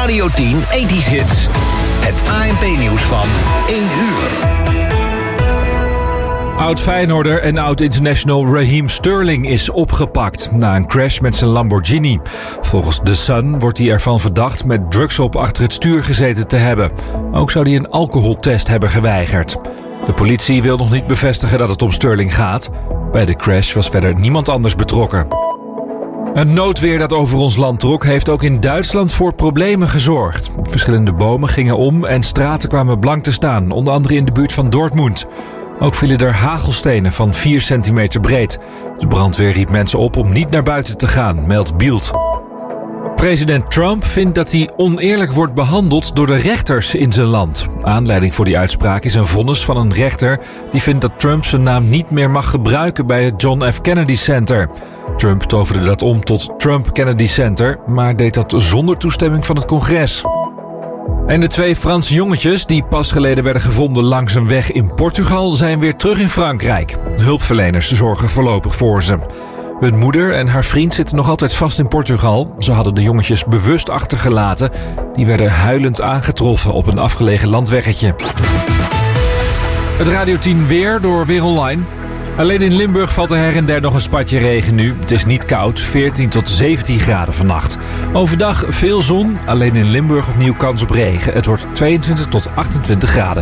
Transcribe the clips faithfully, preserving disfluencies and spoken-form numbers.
Radio tien ethisch hits. Het A N P-nieuws van één uur. Oud-Feyenoorder en oud-international Raheem Sterling is opgepakt na een crash met zijn Lamborghini. Volgens The Sun wordt hij ervan verdacht met drugs op achter het stuur gezeten te hebben. Ook zou hij een alcoholtest hebben geweigerd. De politie wil nog niet bevestigen dat het om Sterling gaat. Bij de crash was verder niemand anders betrokken. Het noodweer dat over ons land trok heeft ook in Duitsland voor problemen gezorgd. Verschillende bomen gingen om en straten kwamen blank te staan, onder andere in de buurt van Dortmund. Ook vielen er hagelstenen van vier centimeter breed. De brandweer riep mensen op om niet naar buiten te gaan, meldt Bild. President Trump vindt dat hij oneerlijk wordt behandeld door de rechters in zijn land. Aanleiding voor die uitspraak is een vonnis van een rechter die vindt dat Trump zijn naam niet meer mag gebruiken bij het John F. Kennedy Center. Trump toverde dat om tot Trump Kennedy Center, maar deed dat zonder toestemming van het congres. En de twee Franse jongetjes die pas geleden werden gevonden langs een weg in Portugal zijn weer terug in Frankrijk. Hulpverleners zorgen voorlopig voor ze. Hun moeder en haar vriend zitten nog altijd vast in Portugal. Ze hadden de jongetjes bewust achtergelaten. Die werden huilend aangetroffen op een afgelegen landweggetje. Het Radio tien weer door Weer Online. Alleen in Limburg valt er her en der nog een spatje regen nu. Het is niet koud, veertien tot zeventien graden vannacht. Overdag veel zon, alleen in Limburg opnieuw kans op regen. Het wordt tweeëntwintig tot achtentwintig graden.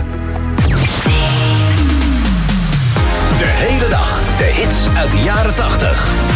De hele dag de hits uit de jaren tachtig.